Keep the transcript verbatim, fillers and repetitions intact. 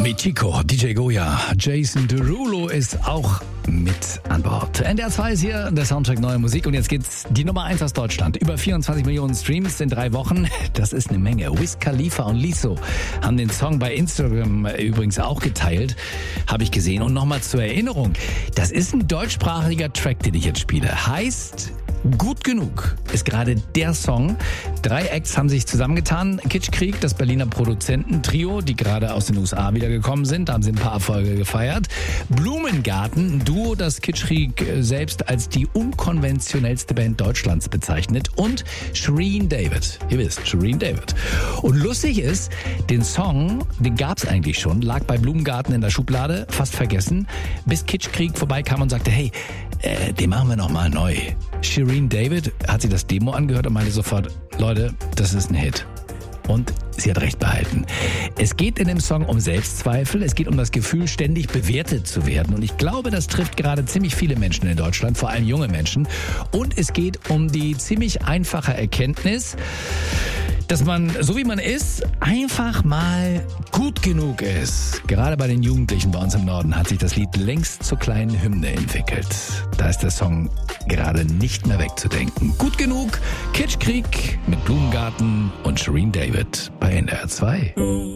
Michiko, D J Goya, Jason Derulo ist auch mit an Bord. N D R zwei ist hier, der Soundtrack Neue Musik. Und jetzt geht's die Nummer eins aus Deutschland. Über vierundzwanzig Millionen Streams in drei Wochen. Das ist eine Menge. Wiz Khalifa und Lizzo haben den Song bei Instagram übrigens auch geteilt. Habe ich gesehen. Und nochmal zur Erinnerung. Das ist ein deutschsprachiger Track, den ich jetzt spiele. Heißt Gut genug ist gerade der Song. Drei Acts haben sich zusammengetan. Kitschkrieg, das Berliner Produzententrio, die gerade aus den U S A wiedergekommen sind. Da haben sie ein paar Erfolge gefeiert. Blumengarten, ein Duo, das Kitschkrieg selbst als die unkonventionellste Band Deutschlands bezeichnet. Und Shirin David. Ihr wisst, Shirin David. Und lustig ist, den Song, den gab's eigentlich schon, lag bei Blumengarten in der Schublade, fast vergessen, bis Kitschkrieg vorbeikam und sagte, hey, äh, den machen wir nochmal neu. Shirin David hat sich das Demo angehört und meinte sofort, Leute, das ist ein Hit. Und sie hat recht behalten. Es geht in dem Song um Selbstzweifel, es geht um das Gefühl, ständig bewertet zu werden. Und ich glaube, das trifft gerade ziemlich viele Menschen in Deutschland, vor allem junge Menschen. Und es geht um die ziemlich einfache Erkenntnis, dass man, so wie man ist, einfach mal gut genug ist. Gerade bei den Jugendlichen bei uns im Norden hat sich das Lied längst zur kleinen Hymne entwickelt. Da ist der Song gerade nicht mehr wegzudenken. Gut genug, Kitschkrieg mit Blumengarten und Shirin David bei N D R zwei.